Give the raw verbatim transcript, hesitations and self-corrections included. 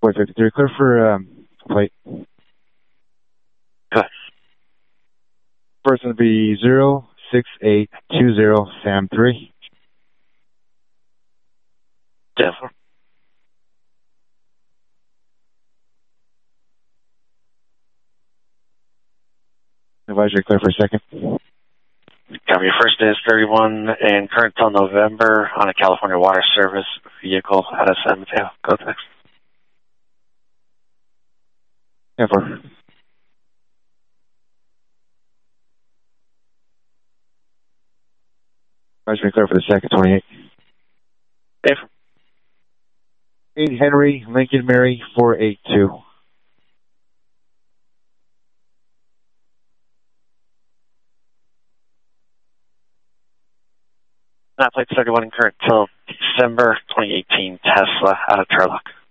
four fifty-three, clear for um, plate. Good. First one to be zero six eight two zero Sam three. Denver. Advisory clear for a second. Copy. Your first day is thirty-one and current till November on a California Water Service vehicle out of San Mateo. Go text. Yeah, four. Advisory clear for the second, twenty-eight. Denver. eight Henry, Lincoln Mary, four eight two. Not plate thirty-one and current till December twenty eighteen Tesla out of Turlock.